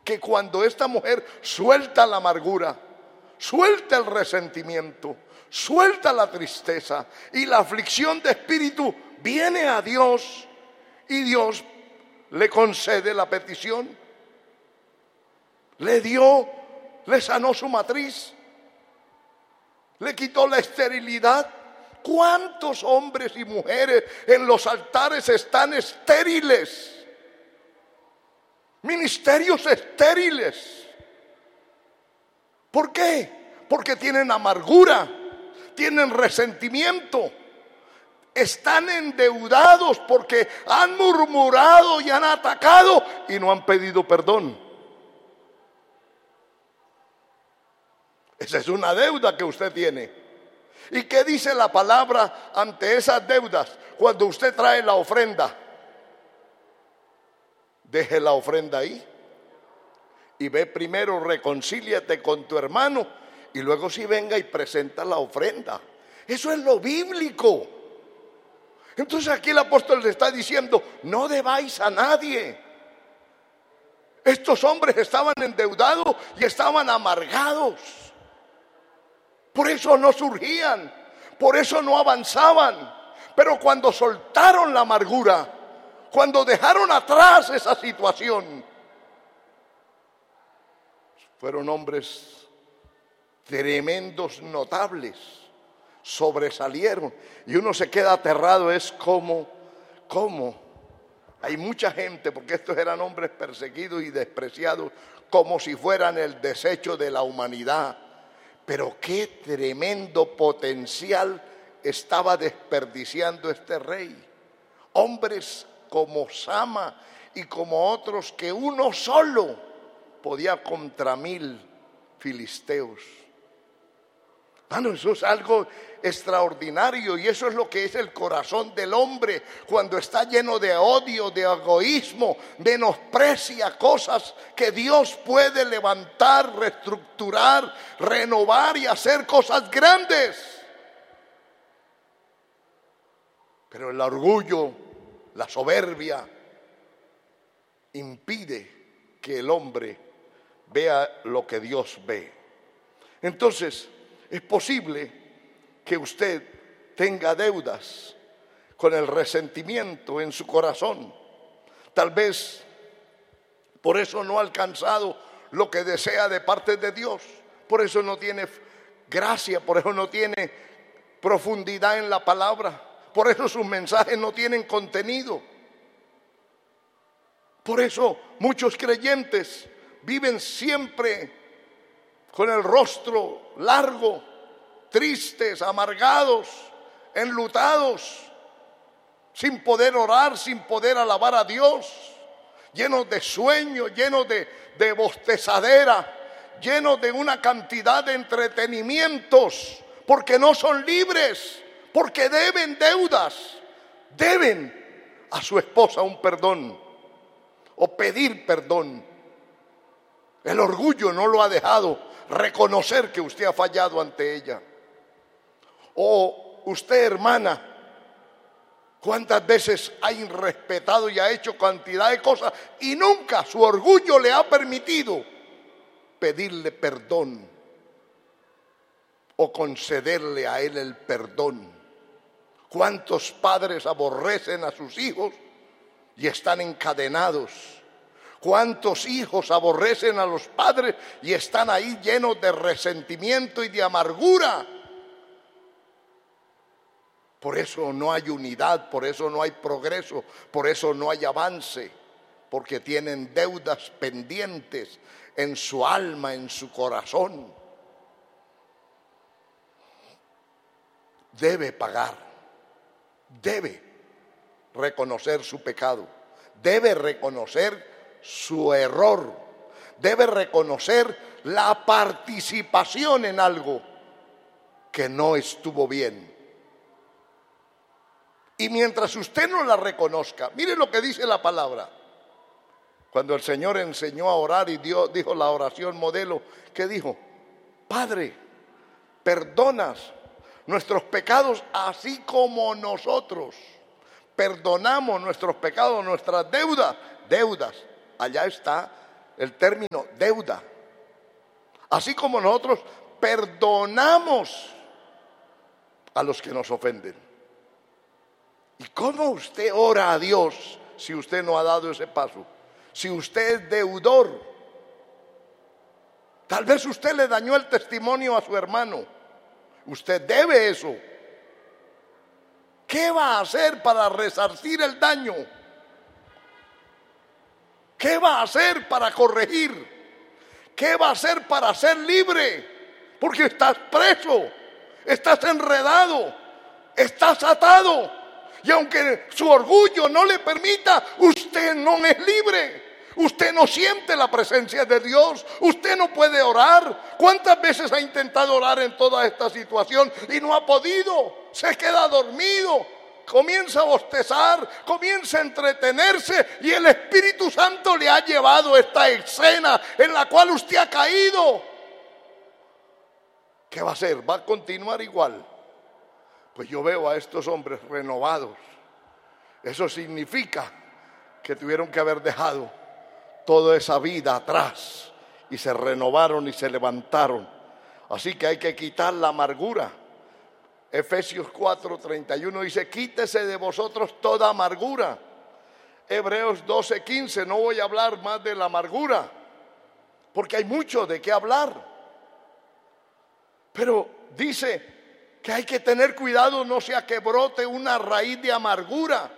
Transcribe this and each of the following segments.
que cuando esta mujer suelta la amargura, suelta el resentimiento, suelta la tristeza y la aflicción de espíritu, viene a Dios y Dios le concede la petición. Le sanó su matriz, le quitó la esterilidad. ¿Cuántos hombres y mujeres en los altares están estériles? Ministerios estériles. ¿Por qué? Porque tienen amargura, tienen resentimiento, están endeudados porque han murmurado y han atacado y no han pedido perdón. Esa es una deuda que usted tiene. ¿Y qué dice la palabra ante esas deudas? Cuando usted trae la ofrenda, deje la ofrenda ahí y ve primero, reconcíliate con tu hermano y luego sí venga y presenta la ofrenda. Eso es lo bíblico. Entonces aquí el apóstol le está diciendo: no debáis a nadie. Estos hombres estaban endeudados y estaban amargados. Por eso no surgían, por eso no avanzaban. Pero cuando soltaron la amargura, cuando dejaron atrás esa situación, fueron hombres tremendos, notables, sobresalieron. Y uno se queda aterrado, es como hay mucha gente, porque estos eran hombres perseguidos y despreciados, como si fueran el desecho de la humanidad. Pero qué tremendo potencial estaba desperdiciando este rey. Hombres como Sama y como otros, que uno solo podía contra 1000 filisteos. Bueno, eso es algo extraordinario, y eso es lo que es el corazón del hombre cuando está lleno de odio, de egoísmo, menosprecia cosas que Dios puede levantar, reestructurar, renovar y hacer cosas grandes. Pero el orgullo, la soberbia, impide que el hombre vea lo que Dios ve. Entonces, es posible que usted tenga deudas con el resentimiento en su corazón. Tal vez por eso no ha alcanzado lo que desea de parte de Dios. Por eso no tiene gracia, por eso no tiene profundidad en la palabra. Por eso sus mensajes no tienen contenido. Por eso muchos creyentes viven siempre con el rostro largo, tristes, amargados, enlutados, sin poder orar, sin poder alabar a Dios, llenos de sueño, llenos de bostezadera, llenos de una cantidad de entretenimientos, porque no son libres, porque deben deudas, deben a su esposa un perdón o pedir perdón. El orgullo no lo ha dejado reconocer que usted ha fallado ante ella. O usted, hermana, ¿cuántas veces ha irrespetado y ha hecho cantidad de cosas y nunca su orgullo le ha permitido pedirle perdón o concederle a él el perdón? ¿Cuántos padres aborrecen a sus hijos y están encadenados? ¿Cuántos hijos aborrecen a los padres y están ahí llenos de resentimiento y de amargura? Por eso no hay unidad, por eso no hay progreso, por eso no hay avance, porque tienen deudas pendientes en su alma, en su corazón. Debe pagar, debe reconocer su pecado, debe reconocer su error, debe reconocer la participación en algo que no estuvo bien. Y mientras usted no la reconozca, mire lo que dice la palabra. Cuando el Señor enseñó a orar y dijo la oración modelo, ¿qué dijo? Padre, perdonas nuestros pecados así como nosotros perdonamos nuestros pecados, nuestras deudas. Allá está el término deuda. Así como nosotros perdonamos a los que nos ofenden. ¿Y cómo usted ora a Dios si usted no ha dado ese paso? Si usted es deudor. Tal vez usted le dañó el testimonio a su hermano. Usted debe eso. ¿Qué va a hacer para resarcir el daño? ¿Qué va a hacer para corregir? ¿Qué va a hacer para ser libre? Porque estás preso, estás enredado, estás atado. Y aunque su orgullo no le permita, usted no es libre. Usted no siente la presencia de Dios. Usted no puede orar. ¿Cuántas veces ha intentado orar en toda esta situación y no ha podido? Se queda dormido, comienza a bostezar, comienza a entretenerse y el Espíritu Santo le ha llevado esta escena en la cual usted ha caído. ¿Qué va a hacer? ¿Va a continuar igual? Pues yo veo a estos hombres renovados. Eso significa que tuvieron que haber dejado toda esa vida atrás y se renovaron y se levantaron. Así que hay que quitar la amargura. Efesios 4:31 dice: quítese de vosotros toda amargura. Hebreos 12:15, no voy a hablar más de la amargura porque hay mucho de qué hablar, pero dice que hay que tener cuidado no sea que brote una raíz de amargura.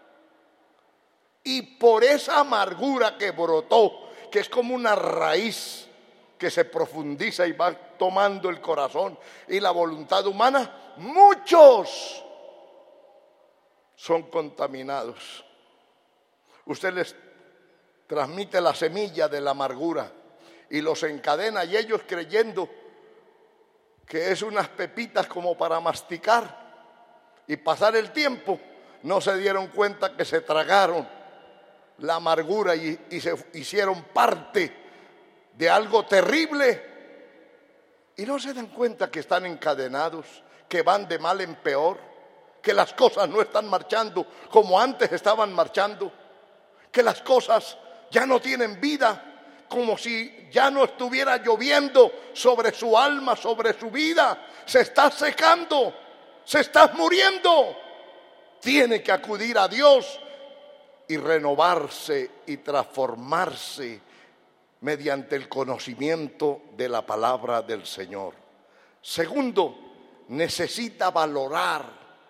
Y por esa amargura que brotó, que es como una raíz que se profundiza y va tomando el corazón y la voluntad humana, muchos son contaminados. Usted les transmite la semilla de la amargura y los encadena, y ellos creyendo que es unas pepitas como para masticar y pasar el tiempo, no se dieron cuenta que se tragaron la amargura y se hicieron parte de algo terrible, y no se dan cuenta que están encadenados, que van de mal en peor, que las cosas no están marchando como antes estaban marchando, que las cosas ya no tienen vida, como si ya no estuviera lloviendo sobre su alma, sobre su vida. Se está secando, se está muriendo. Tiene que acudir a Dios y renovarse y transformarse mediante el conocimiento de la palabra del Señor. Segundo, necesita valorar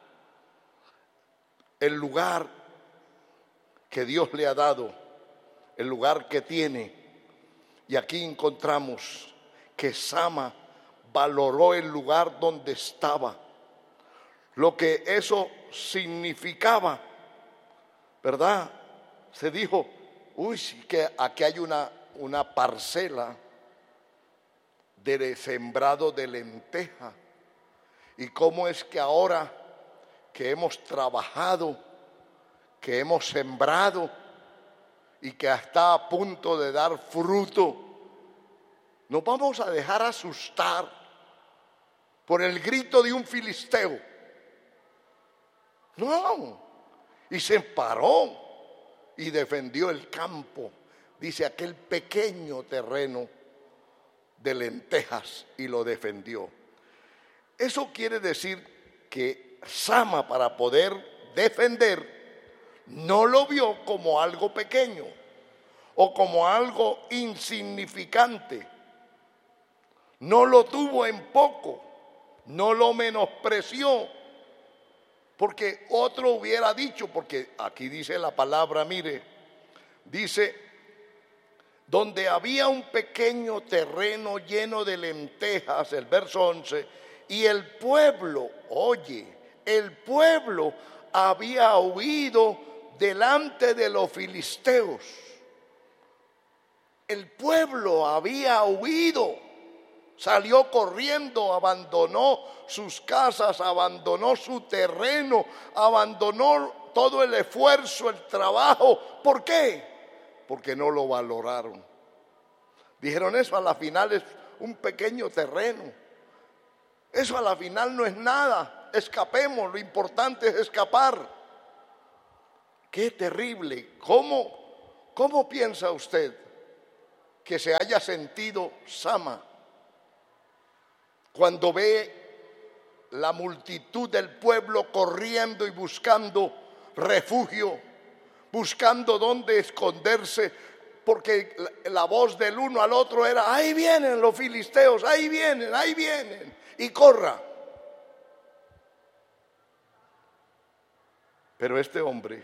el lugar que Dios le ha dado, el lugar que tiene. Y aquí encontramos que Sama valoró el lugar donde estaba, lo que eso significaba, ¿verdad? Se dijo, uy, sí que aquí hay una parcela de sembrado de lenteja. Y cómo es que ahora que hemos trabajado, que hemos sembrado y que está a punto de dar fruto, nos vamos a dejar asustar por el grito de un filisteo. No. Y se paró y defendió el campo, dice, aquel pequeño terreno de lentejas, y lo defendió. Eso quiere decir que Sama, para poder defender, no lo vio como algo pequeño o como algo insignificante. No lo tuvo en poco, no lo menospreció. Porque otro hubiera dicho, porque aquí dice la palabra, mire, dice, donde había un pequeño terreno lleno de lentejas, el verso 11, y el pueblo, oye, el pueblo había huido delante de los filisteos. El pueblo había huido. Salió corriendo, abandonó sus casas, abandonó su terreno, abandonó todo el esfuerzo, el trabajo. ¿Por qué? Porque no lo valoraron. Dijeron, eso a la final es un pequeño terreno. Eso a la final no es nada. Escapemos, lo importante es escapar. Qué terrible. ¿Cómo piensa usted que se haya sentido Sama cuando ve la multitud del pueblo corriendo y buscando refugio, buscando dónde esconderse, porque la voz del uno al otro era: ahí vienen los filisteos, ahí vienen, y corra. Pero este hombre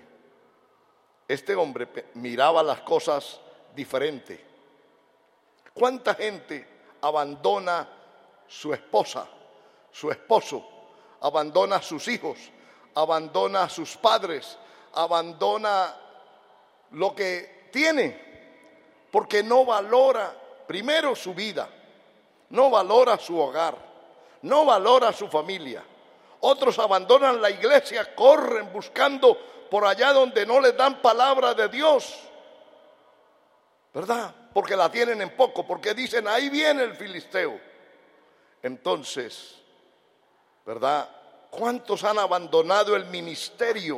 miraba las cosas diferente. ¿Cuánta gente abandona su esposa, su esposo, abandona a sus hijos, abandona a sus padres, abandona lo que tiene, porque no valora primero su vida, no valora su hogar, no valora su familia? Otros abandonan la iglesia, corren buscando por allá donde no les dan palabra de Dios, ¿verdad? Porque la tienen en poco, porque dicen: ahí viene el filisteo. Entonces, ¿verdad? ¿Cuántos han abandonado el ministerio?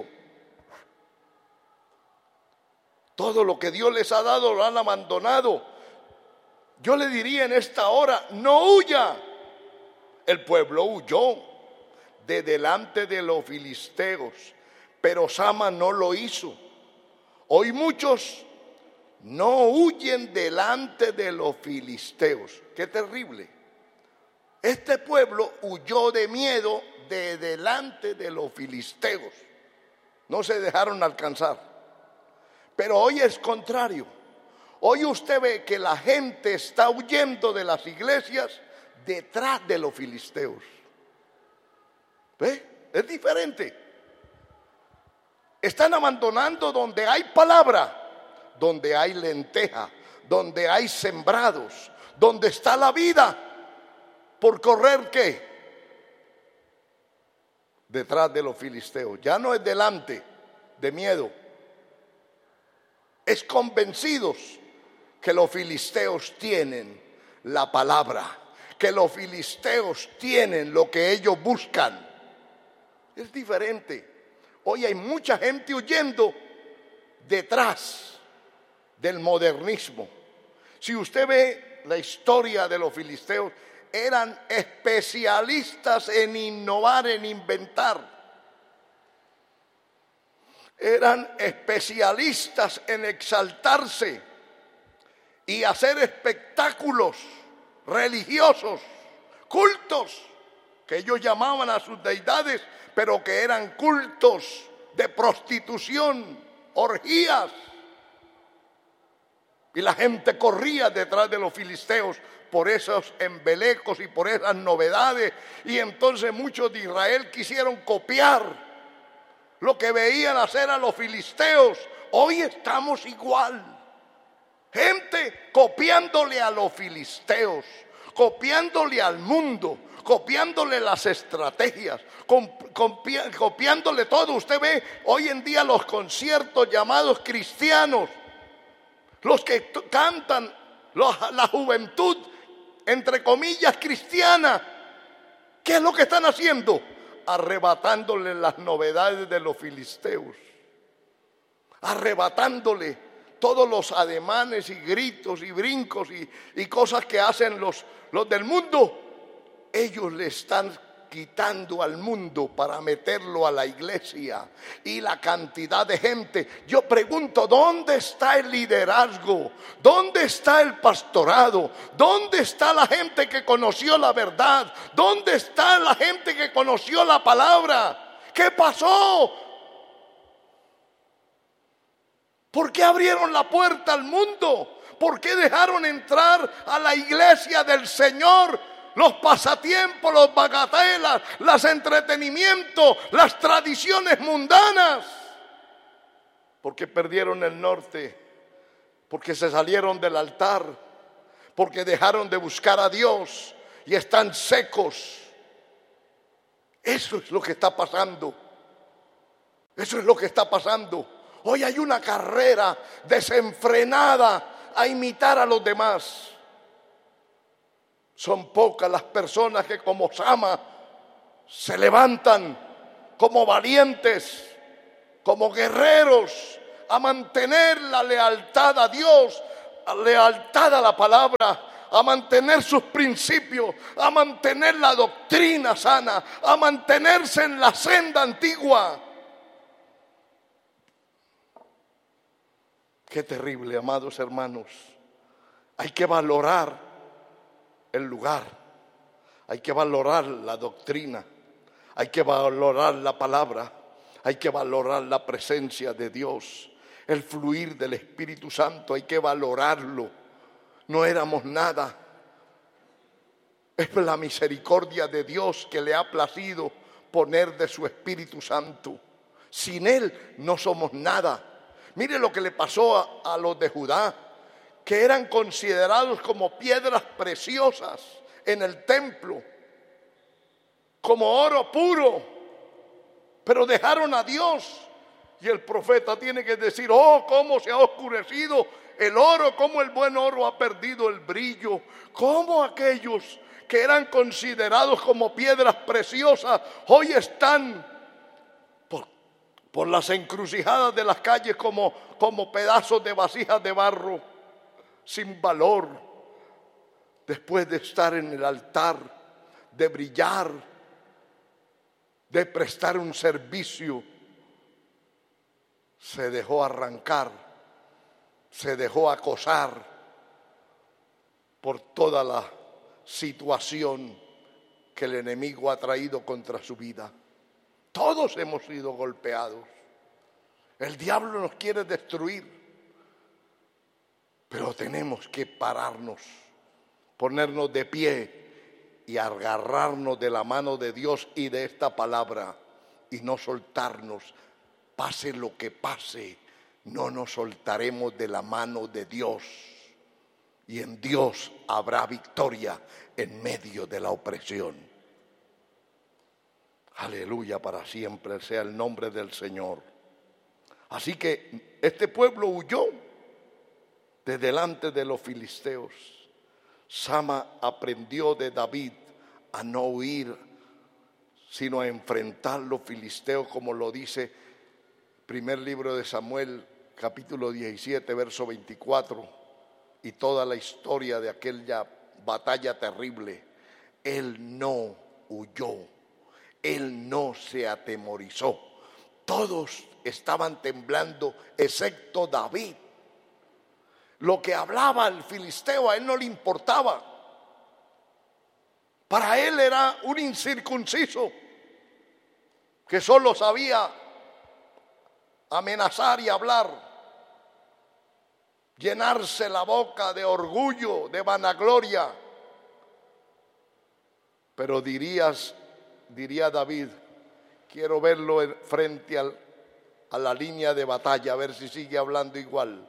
Todo lo que Dios les ha dado lo han abandonado. Yo le diría en esta hora: no huya. El pueblo huyó de delante de los filisteos, pero Sama no lo hizo. Hoy muchos no huyen delante de los filisteos. Qué terrible. Este pueblo huyó de miedo de delante de los filisteos. No se dejaron alcanzar. Pero hoy es contrario. Hoy usted ve que la gente está huyendo de las iglesias detrás de los filisteos. ¿Ve? Es diferente. Están abandonando donde hay palabra, donde hay lenteja, donde hay sembrados, donde está la vida. ¿Por correr qué? Detrás de los filisteos. Ya no es delante, de miedo. Es convencidos que los filisteos tienen la palabra, que los filisteos tienen lo que ellos buscan. Es diferente. Hoy hay mucha gente huyendo detrás del modernismo. Si usted ve la historia de los filisteos, eran especialistas en innovar, en inventar. Eran especialistas en exaltarse y hacer espectáculos religiosos, cultos, que ellos llamaban a sus deidades, pero que eran cultos de prostitución, orgías. Y la gente corría detrás de los filisteos por esos embelecos y por esas novedades. Y entonces muchos de Israel quisieron copiar lo que veían hacer a los filisteos. Hoy estamos igual. Gente copiándole a los filisteos, copiándole al mundo, copiándole las estrategias, copiándole todo. Usted ve hoy en día los conciertos llamados cristianos, los que cantan la juventud, entre comillas, cristiana. ¿Qué es lo que están haciendo? Arrebatándole las novedades de los filisteos, arrebatándole todos los ademanes y gritos y brincos y cosas que hacen los del mundo. Ellos le están quitando al mundo para meterlo a la iglesia. Y la cantidad de gente, yo pregunto, ¿dónde está el liderazgo? ¿Dónde está el pastorado? ¿Dónde está la gente que conoció la verdad? ¿Dónde está la gente que conoció la palabra? ¿Qué pasó? ¿Por qué abrieron la puerta al mundo? ¿Por qué dejaron entrar a la iglesia del Señor los pasatiempos, los bagatelas, los entretenimientos, las tradiciones mundanas? Porque perdieron el norte, porque se salieron del altar, porque dejaron de buscar a Dios y están secos. Eso es lo que está pasando. Eso es lo que está pasando. Hoy hay una carrera desenfrenada a imitar a los demás. Son pocas las personas que como Sama se levantan como valientes, como guerreros, a mantener la lealtad a Dios, lealtad a la palabra, a mantener sus principios, a mantener la doctrina sana, a mantenerse en la senda antigua. Qué terrible, amados hermanos. Hay que valorar el lugar, hay que valorar la doctrina, hay que valorar la palabra, hay que valorar la presencia de Dios, el fluir del Espíritu Santo, hay que valorarlo. No éramos nada. Es la misericordia de Dios que le ha placido poner de su Espíritu Santo. Sin Él no somos nada. Mire lo que le pasó a los de Judá, que eran considerados como piedras preciosas en el templo, como oro puro, pero dejaron a Dios. Y el profeta tiene que decir: oh, cómo se ha oscurecido el oro, cómo el buen oro ha perdido el brillo, cómo aquellos que eran considerados como piedras preciosas hoy están por las encrucijadas de las calles como pedazos de vasijas de barro, sin valor, después de estar en el altar, de brillar, de prestar un servicio. Se dejó arrancar, se dejó acosar por toda la situación que el enemigo ha traído contra su vida. Todos hemos sido golpeados. El diablo nos quiere destruir, pero tenemos que pararnos, ponernos de pie y agarrarnos de la mano de Dios y de esta palabra y no soltarnos. Pase lo que pase, no nos soltaremos de la mano de Dios. Y en Dios habrá victoria en medio de la opresión. Aleluya, para siempre sea el nombre del Señor. Así que este pueblo huyó de delante de los filisteos. Sama aprendió de David a no huir, sino a enfrentar los filisteos, como lo dice primer libro de Samuel, capítulo 17, verso 24, y toda la historia de aquella batalla terrible. Él no huyó, él no se atemorizó. Todos estaban temblando, excepto David. Lo que hablaba el filisteo a él no le importaba. Para él era un incircunciso que solo sabía amenazar y hablar, llenarse la boca de orgullo, de vanagloria. Pero diría David: quiero verlo frente a la línea de batalla, a ver si sigue hablando igual.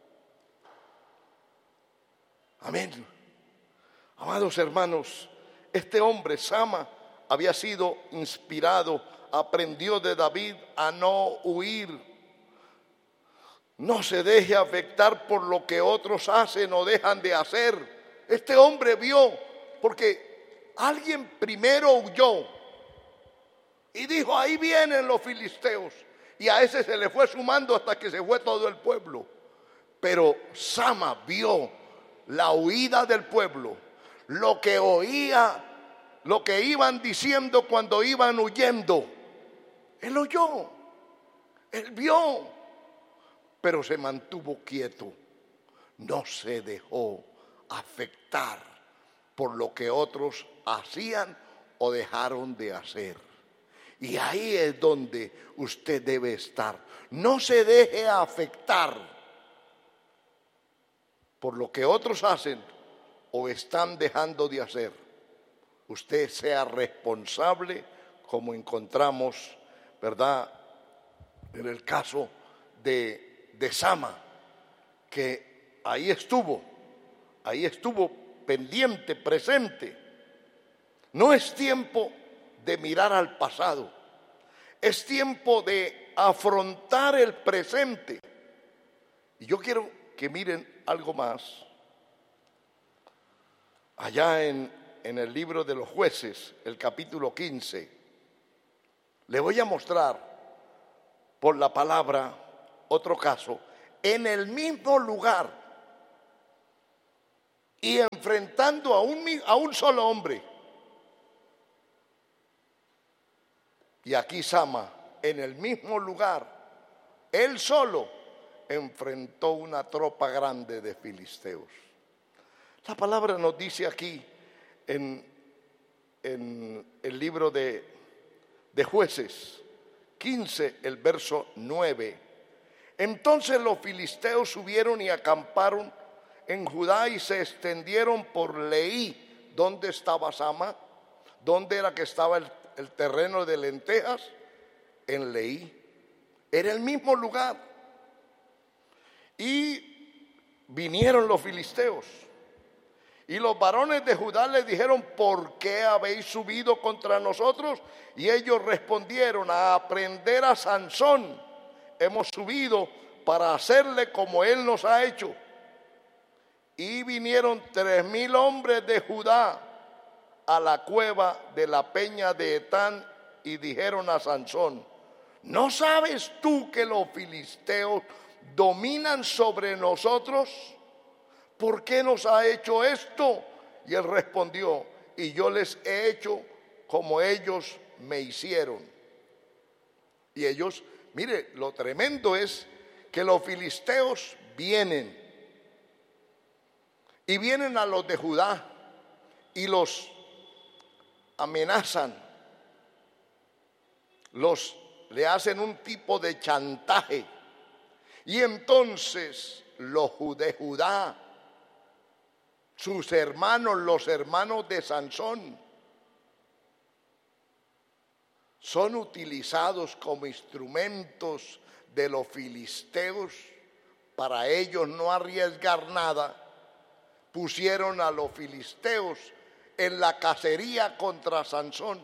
Amén. Amados hermanos, este hombre, Sama, había sido inspirado, aprendió de David a no huir. No se deje afectar por lo que otros hacen o dejan de hacer. Este hombre vio, porque alguien primero huyó y dijo: ahí vienen los filisteos. Y a ese se le fue sumando hasta que se fue todo el pueblo. Pero Sama vio la huida del pueblo, lo que oía, lo que iban diciendo cuando iban huyendo. Él oyó, él vio, pero se mantuvo quieto. No se dejó afectar por lo que otros hacían o dejaron de hacer. Y ahí es donde usted debe estar. No se deje afectar por lo que otros hacen o están dejando de hacer. Usted sea responsable, como encontramos, ¿verdad?, en el caso de Sama, que ahí estuvo pendiente, presente. No es tiempo de mirar al pasado, es tiempo de afrontar el presente. Y yo quiero que miren algo más. Allá en el libro de los Jueces, el capítulo 15, le voy a mostrar por la palabra otro caso, en el mismo lugar, y enfrentando a un solo hombre. Y aquí Sama, en el mismo lugar, él solo enfrentó una tropa grande de filisteos. La palabra nos dice aquí en el libro de Jueces 15, el verso 9. Entonces los filisteos subieron y acamparon en Judá y se extendieron por Leí. ¿Dónde estaba Sama? ¿Dónde era que estaba el terreno de lentejas? En Leí. Era el mismo lugar. Y vinieron los filisteos. Y los varones de Judá le dijeron: ¿por qué habéis subido contra nosotros? Y ellos respondieron: a aprender a Sansón hemos subido para hacerle como él nos ha hecho. Y vinieron 3,000 hombres de Judá a la cueva de la peña de Etán y dijeron a Sansón: ¿no sabes tú que los filisteos dominan sobre nosotros? ¿Por qué nos ha hecho esto? Y él respondió: y yo les he hecho como ellos me hicieron. Y ellos, mire, lo tremendo es que los filisteos vienen y vienen a los de Judá y los amenazan, le hacen un tipo de chantaje. Y entonces los de Judá, sus hermanos, los hermanos de Sansón, son utilizados como instrumentos de los filisteos. Para ellos no arriesgar nada, pusieron a los filisteos en la cacería contra Sansón.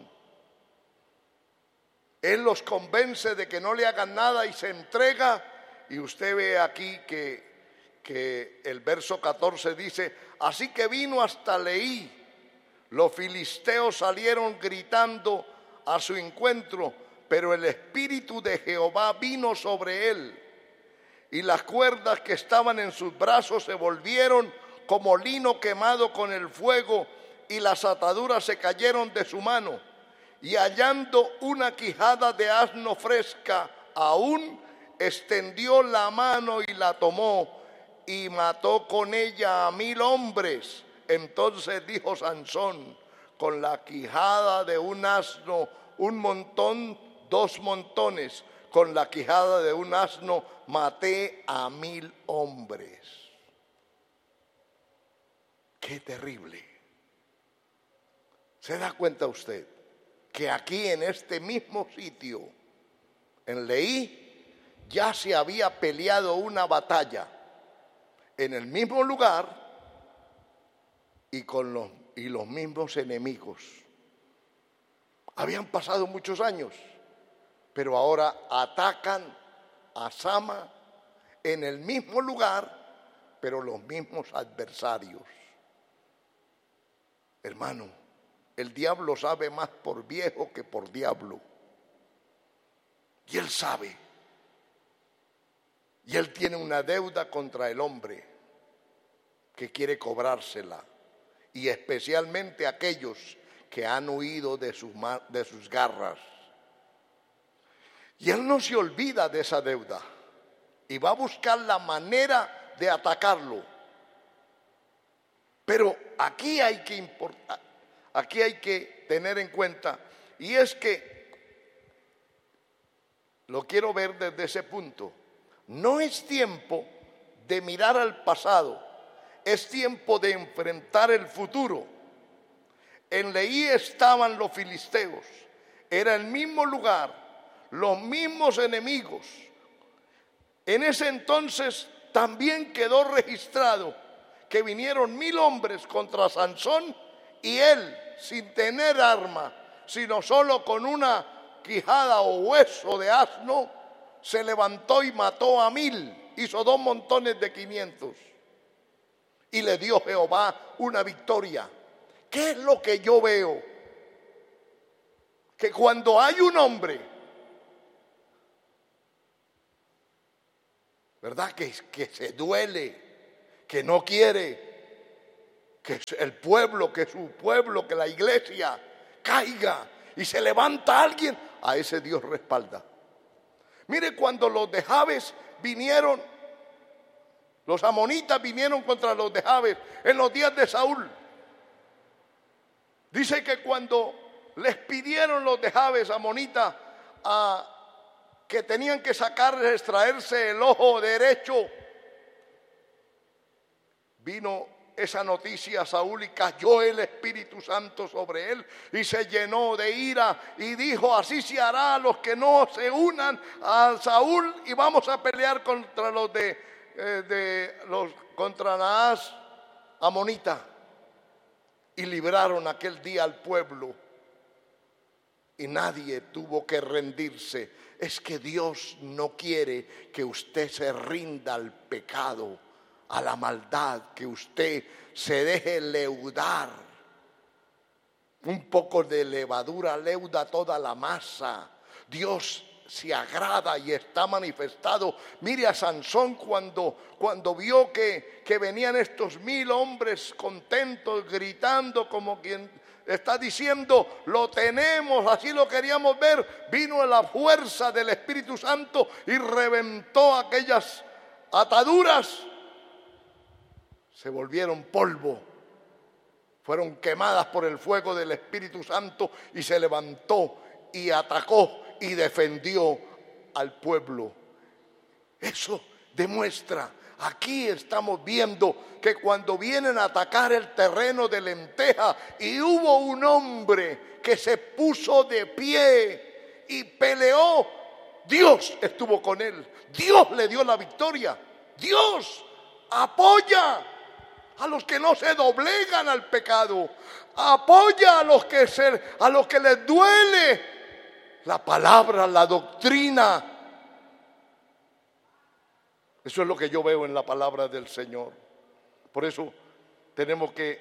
Él los convence de que no le hagan nada y se entrega. Y usted ve aquí que el verso 14 dice: así que vino hasta Leí. Los filisteos salieron gritando a su encuentro, pero el espíritu de Jehová vino sobre él, y las cuerdas que estaban en sus brazos se volvieron como lino quemado con el fuego, y las ataduras se cayeron de su mano. Y hallando una quijada de asno fresca aún, extendió la mano y la tomó, y mató con ella a 1,000 hombres. Entonces dijo Sansón: con la quijada de un asno, un montón, 2 montones. Con la quijada de un asno maté a 1,000 hombres. Qué terrible. ¿Se da cuenta usted que aquí en este mismo sitio, en Leí, ya se había peleado una batalla en el mismo lugar y con los mismos enemigos? Habían pasado muchos años, pero ahora atacan a Sama en el mismo lugar, pero los mismos adversarios. Hermano, el diablo sabe más por viejo que por diablo. Y él sabe. Y él tiene una deuda contra el hombre que quiere cobrársela. Y especialmente aquellos que han huido de sus garras. Y él no se olvida de esa deuda. Y va a buscar la manera de atacarlo. Pero aquí hay que tener en cuenta, y es que lo quiero ver desde ese punto. No es tiempo de mirar al pasado, es tiempo de enfrentar el futuro. En Leí estaban los filisteos, era el mismo lugar, los mismos enemigos. En ese entonces también quedó registrado que vinieron 1,000 hombres contra Sansón, y él, sin tener arma, sino solo con una quijada o hueso de asno, se levantó y mató a 1,000, hizo 2 montones de 500, y le dio Jehová una victoria. ¿Qué es lo que yo veo? Que cuando hay un hombre, ¿verdad?, que se duele, que no quiere, que el pueblo, que su pueblo, que la iglesia caiga y se levanta alguien, a ese Dios respalda. Mire, cuando los de Jabes vinieron, los amonitas vinieron contra los de Jabes en los días de Saúl. Dice que cuando les pidieron los de Jabes amonitas que tenían que extraerse el ojo derecho, vino esa noticia a Saúl y cayó el Espíritu Santo sobre él y se llenó de ira y dijo: así se hará a los que no se unan a Saúl, y vamos a pelear contra los contra Naas amonita. Y libraron aquel día al pueblo y nadie tuvo que rendirse. Es que Dios no quiere que usted se rinda al pecado, a la maldad, que usted se deje leudar. Un poco de levadura leuda toda la masa. Dios se agrada y está manifestado. Mire a Sansón cuando vio que venían estos 1000 hombres contentos, gritando como quien está diciendo: lo tenemos, así lo queríamos ver. Vino la fuerza del Espíritu Santo y reventó aquellas ataduras. Se volvieron polvo, fueron quemadas por el fuego del Espíritu Santo y se levantó y atacó y defendió al pueblo. Eso demuestra, aquí estamos viendo que cuando vienen a atacar el terreno de Lenteja y hubo un hombre que se puso de pie y peleó, Dios estuvo con él, Dios le dio la victoria. Dios apoya a los que no se doblegan al pecado, apoya a los que les duele la palabra, la doctrina. Eso es lo que yo veo en la palabra del Señor. Por eso tenemos que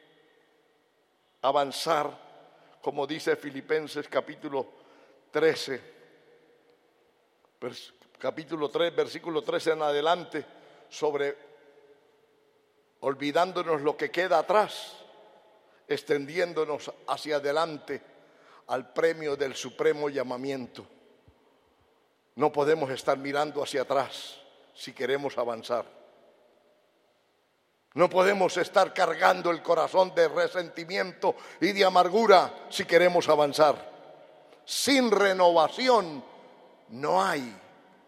avanzar, como dice Filipenses capítulo 13, capítulo 3, versículo 13 en adelante, sobre olvidándonos lo que queda atrás, extendiéndonos hacia adelante al premio del supremo llamamiento. No podemos estar mirando hacia atrás si queremos avanzar. No podemos estar cargando el corazón de resentimiento y de amargura si queremos avanzar. Sin renovación no hay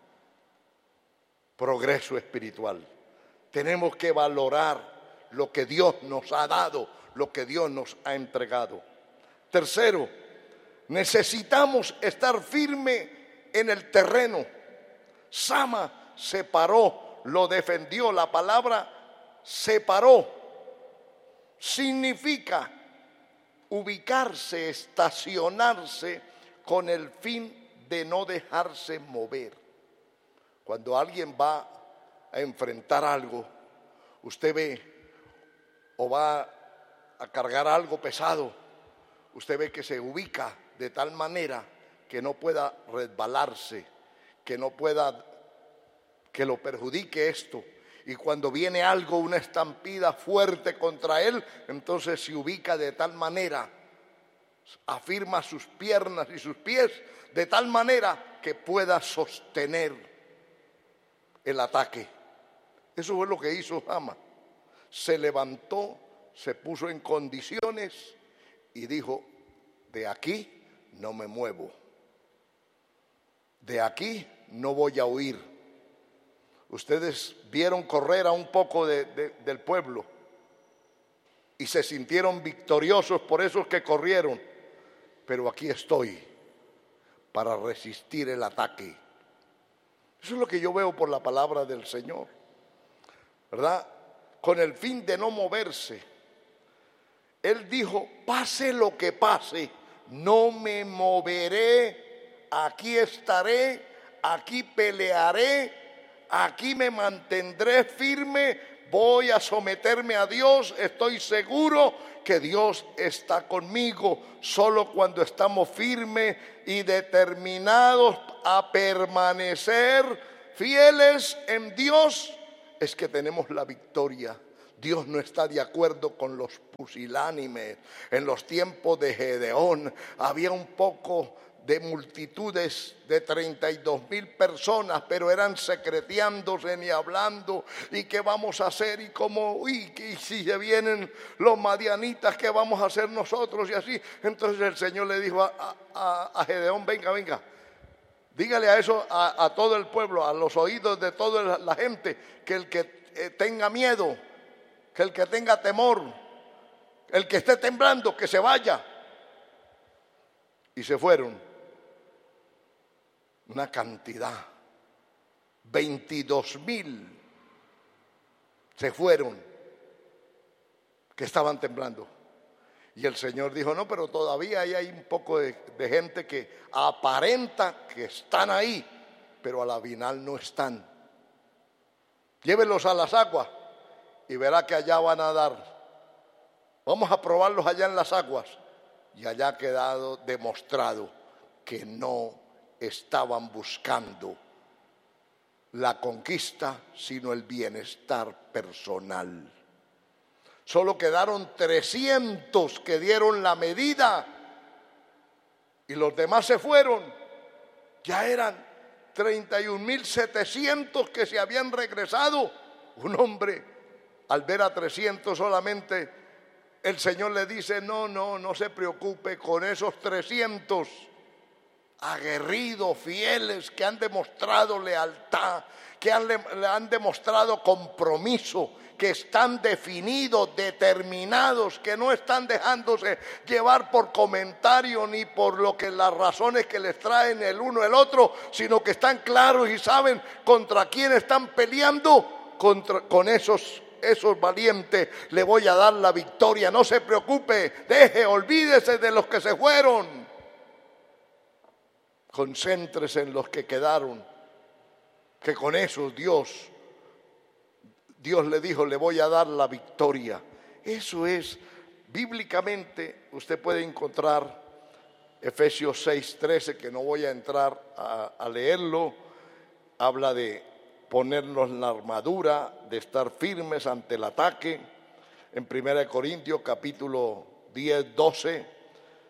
progreso espiritual. Tenemos que valorar lo que Dios nos ha dado, lo que Dios nos ha entregado. Tercero, necesitamos estar firme en el terreno. Sama se paró, lo defendió. La palabra separó significa ubicarse, estacionarse con el fin de no dejarse mover. Cuando alguien va a enfrentar algo, usted ve, o va a cargar algo pesado, usted ve que se ubica de tal manera que no pueda resbalarse, que no pueda, que lo perjudique esto. Y cuando viene algo, una estampida fuerte contra él, entonces se ubica de tal manera, afirma sus piernas y sus pies de tal manera que pueda sostener el ataque. Eso fue lo que hizo Sama. Se levantó, se puso en condiciones y dijo: de aquí no me muevo, de aquí no voy a huir. Ustedes vieron correr a un poco del pueblo y se sintieron victoriosos por esos que corrieron, pero aquí estoy para resistir el ataque. Eso es lo que yo veo por la palabra del Señor, ¿verdad? Con el fin de no moverse. Él dijo: pase lo que pase, no me moveré, aquí estaré, aquí pelearé, aquí me mantendré firme, voy a someterme a Dios, estoy seguro que Dios está conmigo. Solo cuando estamos firmes y determinados a permanecer fieles en Dios es que tenemos la victoria. Dios no está de acuerdo con los pusilánimes. En los tiempos de Gedeón había un poco de multitudes de 32,000 personas, pero eran secreteándose ni hablando. ¿Y qué vamos a hacer? Y cómo, y si se vienen los madianitas, ¿qué vamos a hacer nosotros? Y así. Entonces el Señor le dijo a Gedeón: venga, dígale a eso a todo el pueblo, a los oídos de toda la gente, que el que tenga miedo, que el que tenga temor, el que esté temblando, que se vaya. Y se fueron. Una cantidad, 22,000 se fueron, que estaban temblando. Y el Señor dijo: no, pero todavía hay un poco de gente que aparenta que están ahí, pero a la final no están. Llévenlos a las aguas y verá que allá van a dar. Vamos a probarlos allá en las aguas. Y allá ha quedado demostrado que no estaban buscando la conquista, sino el bienestar personal. Solo quedaron 300 que dieron la medida y los demás se fueron. Ya eran 31,700 que se habían regresado. Un hombre, al ver a 300 solamente, el Señor le dice: no se preocupe, con esos 300 aguerridos, fieles, que han demostrado lealtad, que han demostrado compromiso, que están definidos, determinados, que no están dejándose llevar por comentario ni por las razones que les traen el uno el otro, sino que están claros y saben contra quién están peleando. Con esos valientes le voy a dar la victoria. No se preocupe, olvídese de los que se fueron. Concéntrese en los que quedaron, que con esos Dios le dijo: le voy a dar la victoria. Eso es, bíblicamente, usted puede encontrar Efesios 6:13, que no voy a entrar a leerlo. Habla de ponernos la armadura, de estar firmes ante el ataque. En 1 Corintios capítulo 10:12.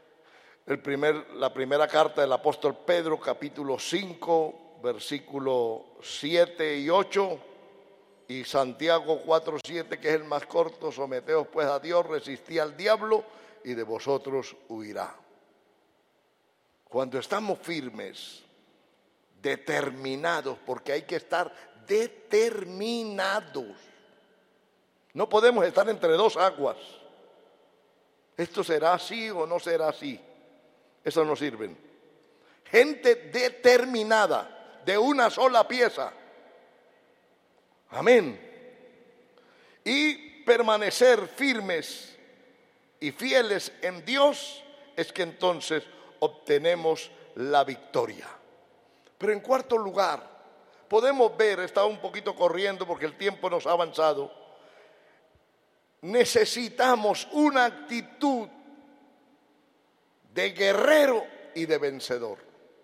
La primera carta del apóstol Pedro, capítulo 5, versículo 7 y 8, y Santiago 4:7, que es el más corto: someteos pues a Dios, resistid al diablo y de vosotros huirá. Cuando estamos firmes, determinados, porque hay que estar determinados, no podemos estar entre dos aguas. ¿Esto será así o no será así? Eso no sirve. Gente determinada, de una sola pieza. Amén. Y permanecer firmes y fieles en Dios es que entonces obtenemos la victoria. Pero en cuarto lugar, podemos ver, estaba un poquito corriendo porque el tiempo nos ha avanzado, necesitamos una actitud de guerrero y de vencedor.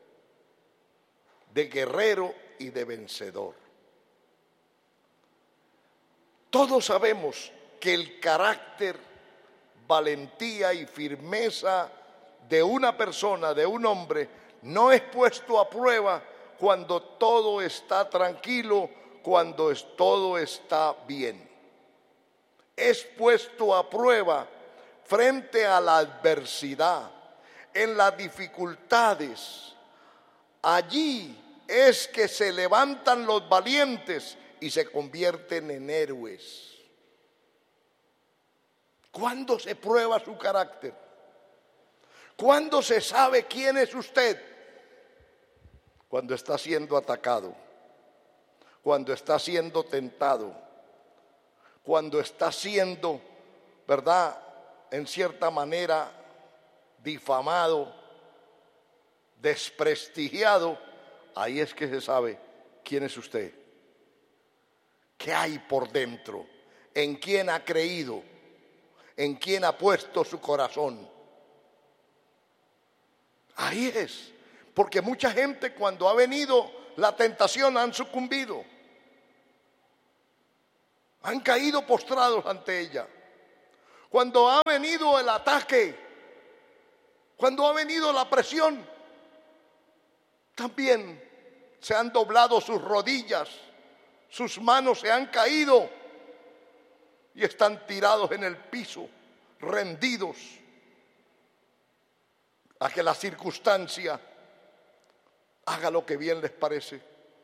De guerrero y de vencedor. Todos sabemos que el carácter, valentía y firmeza de una persona, de un hombre, no es puesto a prueba cuando todo está tranquilo, cuando todo está bien. Es puesto a prueba frente a la adversidad, en las dificultades. Allí es que se levantan los valientes y se convierten en héroes. ¿Cuándo se prueba su carácter? ¿Cuándo se sabe quién es usted? Cuando está siendo atacado, cuando está siendo tentado, cuando está siendo, ¿verdad?, en cierta manera difamado, desprestigiado. Ahí es que se sabe quién es usted, qué hay por dentro, en quién ha creído, en quién ha puesto su corazón. Ahí es, porque mucha gente, cuando ha venido la tentación, han sucumbido. Han caído postrados ante ella. Cuando ha venido el ataque, cuando ha venido la presión, también se han doblado sus rodillas, sus manos se han caído y están tirados en el piso, rendidos a que la circunstancia haga lo que bien les parece.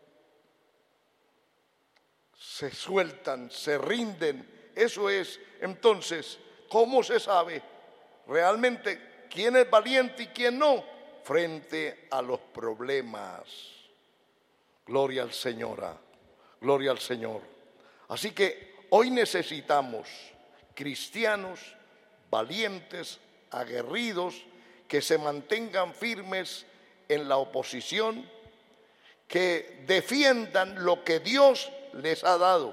Se sueltan, se rinden. Eso es, entonces, ¿cómo se sabe realmente quién es valiente y quién no frente a los problemas? Gloria al Señor, gloria al Señor. Así que hoy necesitamos cristianos valientes, aguerridos, que se mantengan firmes en la oposición, que defiendan lo que Dios les ha dado,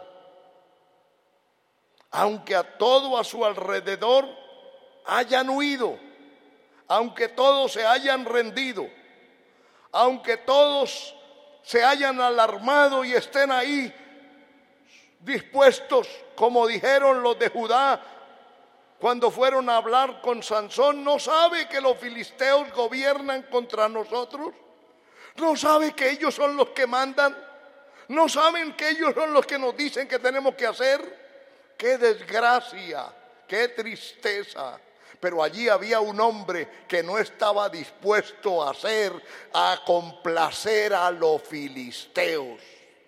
aunque a todo a su alrededor hayan huido, aunque todos se hayan rendido, aunque todos se hayan alarmado y estén ahí dispuestos, como dijeron los de Judá cuando fueron a hablar con Sansón. ¿No sabe que los filisteos gobiernan contra nosotros? ¿No sabe que ellos son los que mandan? ¿No saben que ellos son los que nos dicen que tenemos que hacer? ¡Qué desgracia! ¡Qué tristeza! Pero allí había un hombre que no estaba dispuesto a complacer a los filisteos.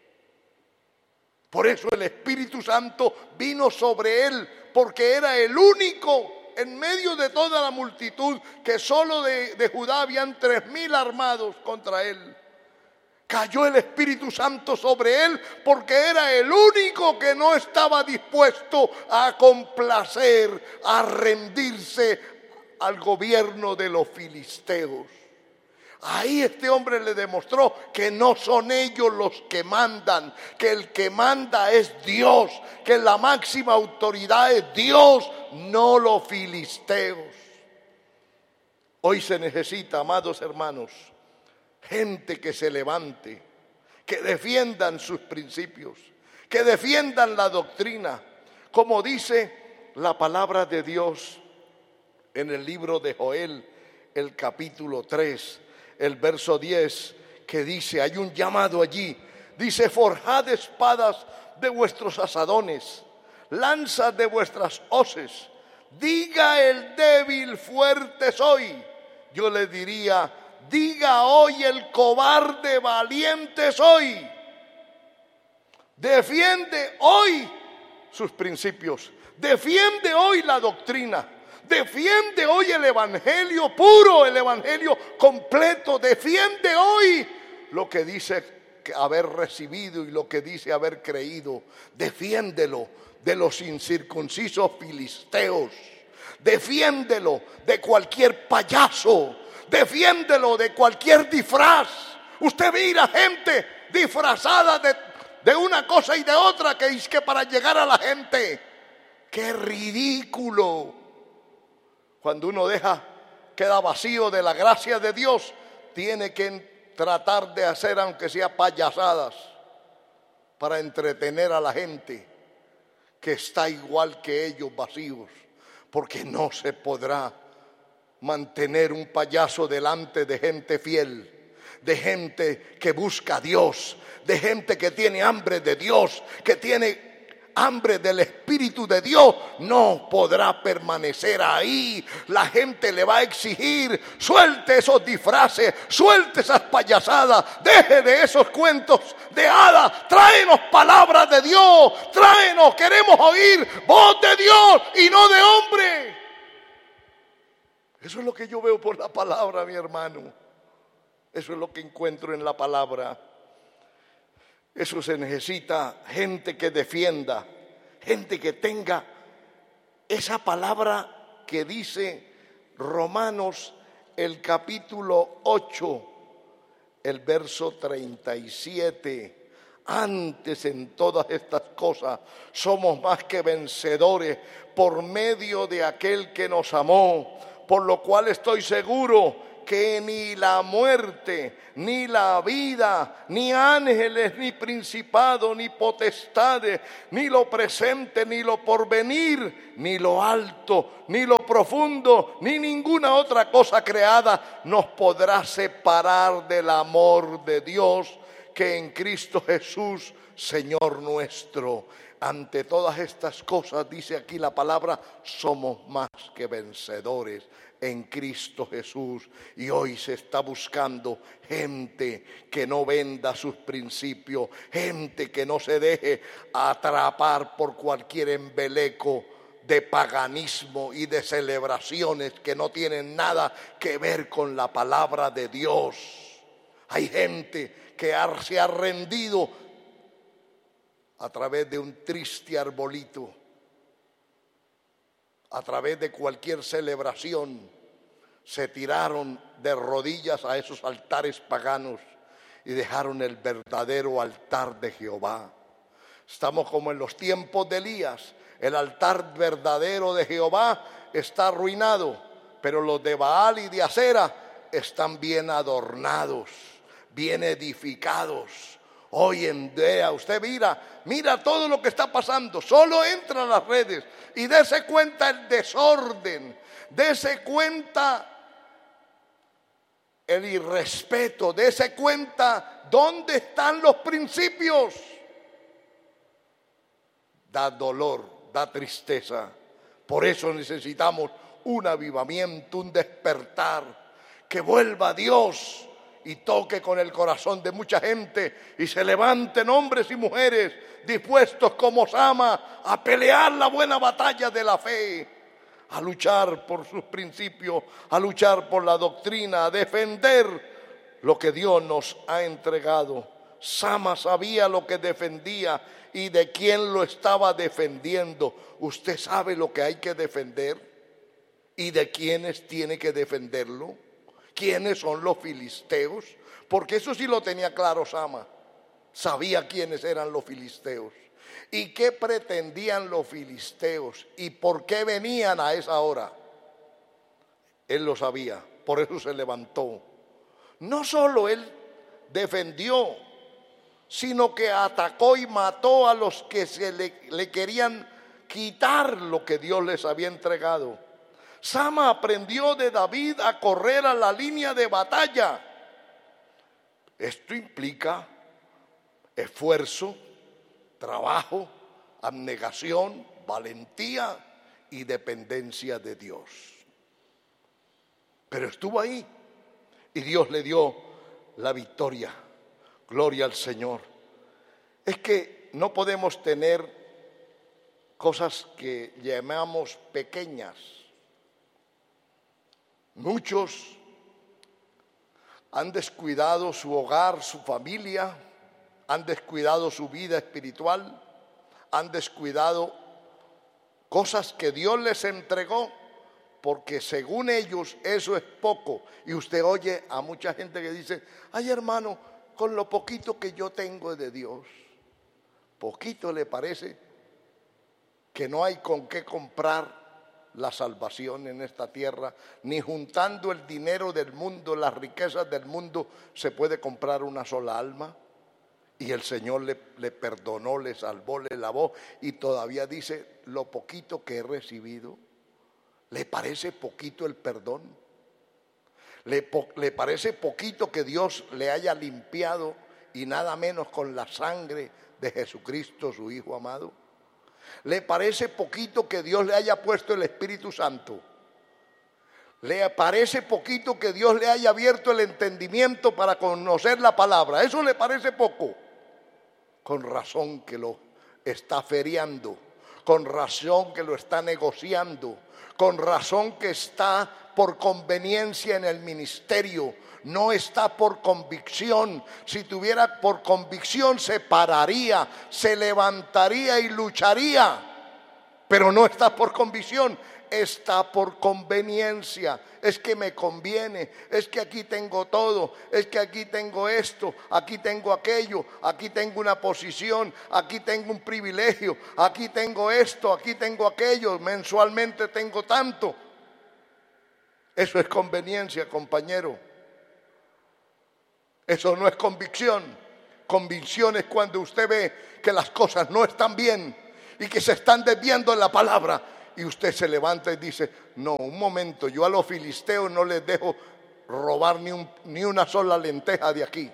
Por eso el Espíritu Santo vino sobre él, porque era el único en medio de toda la multitud, que solo de Judá habían 3,000 armados contra él. Cayó el Espíritu Santo sobre él porque era el único que no estaba dispuesto a complacer, a rendirse al gobierno de los filisteos. Ahí este hombre le demostró que no son ellos los que mandan, que el que manda es Dios, que la máxima autoridad es Dios, no los filisteos. Hoy se necesita, amados hermanos, gente que se levante, que defiendan sus principios, que defiendan la doctrina, como dice la palabra de Dios en el libro de Joel, el capítulo 3, el verso 10, que dice, hay un llamado allí, dice: forjad espadas de vuestros asadones, lanzas de vuestras hoces, diga el débil, fuerte soy. Yo le diría: diga hoy el cobarde, valiente soy. Defiende hoy sus principios, defiende hoy la doctrina, defiende hoy el evangelio puro, el evangelio completo, defiende hoy lo que dice haber recibido y lo que dice haber creído. Defiéndelo de los incircuncisos filisteos, defiéndelo de cualquier payaso, defiéndelo de cualquier disfraz. Usted mira gente disfrazada de una cosa y de otra, que es que para llegar a la gente. ¡Qué ridículo! Cuando uno queda vacío de la gracia de Dios, tiene que tratar de hacer, aunque sea payasadas, para entretener a la gente que está igual que ellos, vacíos, porque no se podrá mantener un payaso delante de gente fiel, de gente que busca a Dios, de gente que tiene hambre de Dios, que tiene hambre del Espíritu de Dios. No podrá permanecer ahí. La gente le va a exigir: suelte esos disfraces, suelte esas payasadas, deje de esos cuentos de hadas, tráenos palabras de Dios, tráenos, queremos oír voz de Dios y no de hombre. Eso es lo que yo veo por la palabra, mi hermano. Eso es lo que encuentro en la palabra. Eso se necesita, gente que defienda, gente que tenga esa palabra que dice Romanos, el capítulo 8, el verso 37. Antes, en todas estas cosas, somos más que vencedores por medio de aquel que nos amó, por lo cual estoy seguro que ni la muerte, ni la vida, ni ángeles, ni principados, ni potestades, ni lo presente, ni lo porvenir, ni lo alto, ni lo profundo, ni ninguna otra cosa creada nos podrá separar del amor de Dios que en Cristo Jesús, Señor nuestro. Ante todas estas cosas, dice aquí la palabra, somos más que vencedores en Cristo Jesús. Y hoy se está buscando gente que no venda sus principios, gente que no se deje atrapar por cualquier embeleco de paganismo y de celebraciones que no tienen nada que ver con la palabra de Dios. Hay gente que se ha rendido a través de un triste arbolito, a través de cualquier celebración, se tiraron de rodillas a esos altares paganos y dejaron el verdadero altar de Jehová. Estamos como en los tiempos de Elías. El altar verdadero de Jehová está arruinado, pero los de Baal y de Acera están bien adornados, bien edificados. Hoy en día usted mira todo lo que está pasando. Solo entra a las redes y dése cuenta el desorden, dése cuenta el irrespeto, dése cuenta dónde están los principios. Da dolor, da tristeza. Por eso necesitamos un avivamiento, un despertar, que vuelva a Dios y toque con el corazón de mucha gente y se levanten hombres y mujeres dispuestos como Sama a pelear la buena batalla de la fe, a luchar por sus principios, a luchar por la doctrina, a defender lo que Dios nos ha entregado. Sama sabía lo que defendía y de quién lo estaba defendiendo. ¿Usted sabe lo que hay que defender y de quiénes tiene que defenderlo? ¿Quiénes son los filisteos? Porque eso sí lo tenía claro Sama. Sabía quiénes eran los filisteos y qué pretendían los filisteos y por qué venían a esa hora. Él lo sabía, por eso se levantó. No solo él defendió, sino que atacó y mató a los que le querían quitar lo que Dios les había entregado. Sama aprendió de David a correr a la línea de batalla. Esto implica esfuerzo, trabajo, abnegación, valentía y dependencia de Dios. Pero estuvo ahí y Dios le dio la victoria. Gloria al Señor. Es que no podemos tener cosas que llamamos pequeñas. Muchos han descuidado su hogar, su familia, han descuidado su vida espiritual, han descuidado cosas que Dios les entregó, porque según ellos eso es poco. Y usted oye a mucha gente que dice, ay hermano, con lo poquito que yo tengo de Dios, poquito le parece que no hay con qué comprar la salvación en esta tierra, ni juntando el dinero del mundo, las riquezas del mundo, se puede comprar una sola alma. Y el Señor le perdonó, le salvó, le lavó y todavía dice, lo poquito que he recibido, ¿le parece poquito el perdón? ¿Le parece poquito que Dios le haya limpiado y nada menos con la sangre de Jesucristo, su Hijo amado? ¿Le parece poquito que Dios le haya puesto el Espíritu Santo? ¿Le parece poquito que Dios le haya abierto el entendimiento para conocer la palabra? ¿Eso le parece poco? Con razón que lo está feriando, con razón que lo está negociando, con razón que está por conveniencia en el ministerio, no está por convicción. Si tuviera por convicción se pararía, se levantaría y lucharía, pero no está por convicción, está por conveniencia. Es que me conviene, es que aquí tengo todo, es que aquí tengo esto, aquí tengo aquello, aquí tengo una posición, aquí tengo un privilegio, aquí tengo esto, aquí tengo aquello, mensualmente tengo tanto. Eso es conveniencia, compañero. Eso no es convicción. Convicción es cuando usted ve que las cosas no están bien y que se están desviando en la palabra. Y usted se levanta y dice, no, un momento, yo a los filisteos no les dejo robar ni una sola lenteja de aquí.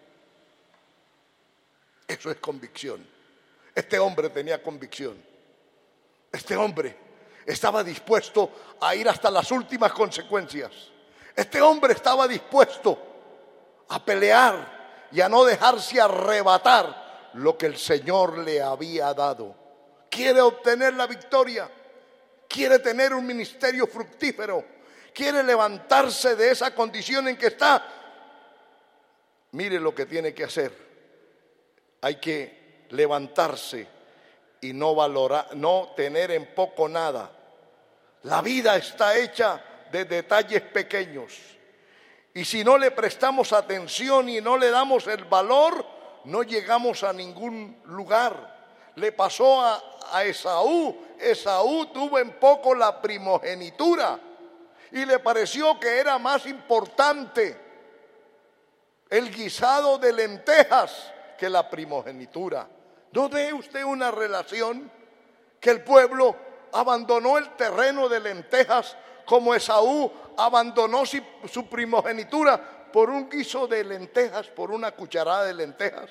Eso es convicción. Este hombre tenía convicción. Este hombre estaba dispuesto a ir hasta las últimas consecuencias. Este hombre estaba dispuesto a pelear y a no dejarse arrebatar lo que el Señor le había dado. Quiere obtener la victoria, quiere tener un ministerio fructífero, quiere levantarse de esa condición en que está. Mire lo que tiene que hacer. Hay que levantarse y no tener en poco nada. La vida está hecha de detalles pequeños. Y si no le prestamos atención y no le damos el valor, no llegamos a ningún lugar. Le pasó a Esaú. Esaú tuvo en poco la primogenitura y le pareció que era más importante el guisado de lentejas que la primogenitura. ¿No ve usted una relación? Que el pueblo abandonó el terreno de lentejas como Esaú abandonó su primogenitura por un guiso de lentejas, por una cucharada de lentejas.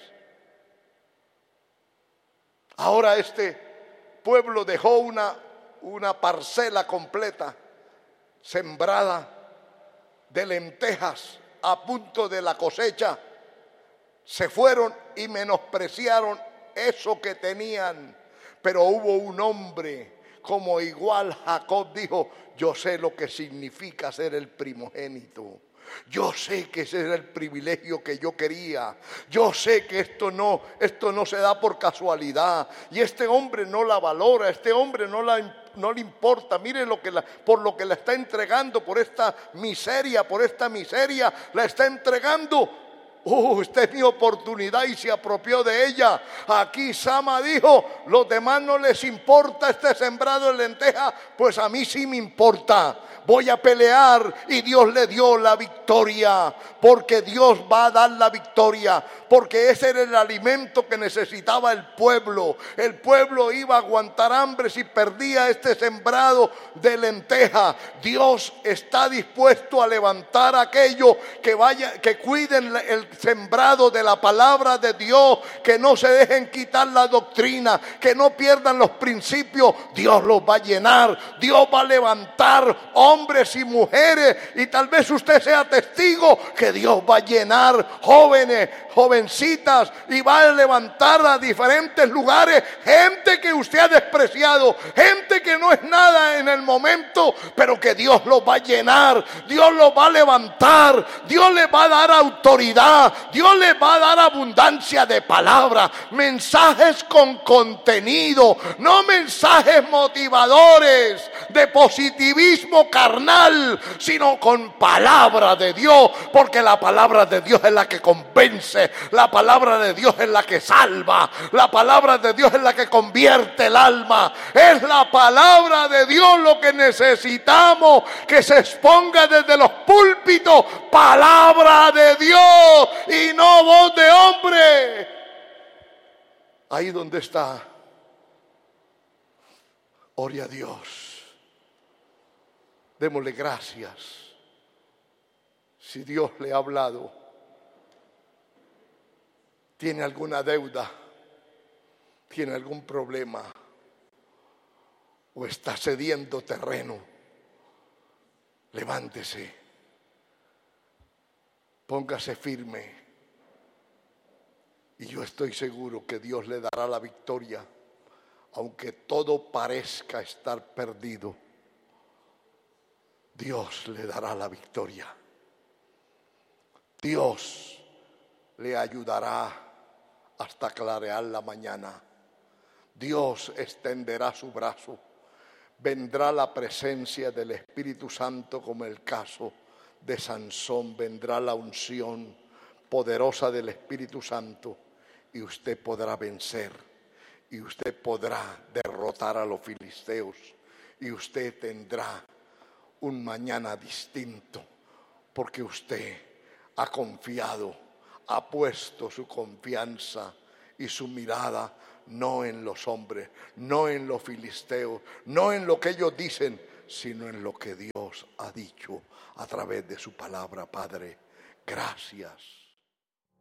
Ahora este pueblo dejó una parcela completa sembrada de lentejas a punto de la cosecha. Se fueron y menospreciaron eso que tenían. Pero hubo un hombre, como igual Jacob dijo, yo sé lo que significa ser el primogénito. Yo sé que ese era el privilegio que yo quería. Yo sé que esto no se da por casualidad. Y este hombre no la valora, este hombre no le importa. Mire por lo que la está entregando, por esta miseria la está entregando. Esta es mi oportunidad y se apropió de ella. Aquí Sama dijo, los demás no les importa este sembrado de lentejas, pues a mí sí me importa. Voy a pelear y Dios le dio la victoria, porque Dios va a dar la victoria, porque ese era el alimento que necesitaba el pueblo. El pueblo iba a aguantar hambre si perdía este sembrado de lenteja. Dios está dispuesto a levantar aquello que cuiden el sembrado de la palabra de Dios, que no se dejen quitar la doctrina, que no pierdan los principios. Dios los va a llenar, Dios va a levantar hombres y mujeres, y tal vez usted sea testigo que Dios va a llenar jóvenes, jovencitas, y va a levantar a diferentes lugares gente que usted ha despreciado, gente que no es nada en el momento, pero que Dios los va a llenar, Dios los va a levantar, Dios les va a dar autoridad, Dios les va a dar abundancia de palabra, mensajes con contenido, no mensajes motivadores de positivismo carnal, sino con palabra de Dios, porque la palabra de Dios es la que convence, la palabra de Dios es la que salva, la palabra de Dios es la que convierte el alma. Es la palabra de Dios lo que necesitamos, que se exponga desde los púlpitos, palabra de Dios y no voz de hombre. Ahí donde está, ore a Dios. Démosle gracias. Si Dios le ha hablado, tiene alguna deuda, tiene algún problema o está cediendo terreno, levántese, póngase firme y yo estoy seguro que Dios le dará la victoria, aunque todo parezca estar perdido. Dios le dará la victoria. Dios le ayudará hasta clarear la mañana. Dios extenderá su brazo. Vendrá la presencia del Espíritu Santo como el caso de Sansón. Vendrá la unción poderosa del Espíritu Santo y usted podrá vencer. Y usted podrá derrotar a los filisteos. Y usted tendrá un mañana distinto, porque usted ha confiado, ha puesto su confianza y su mirada no en los hombres, no en los filisteos, no en lo que ellos dicen, sino en lo que Dios ha dicho a través de su palabra. Padre, gracias.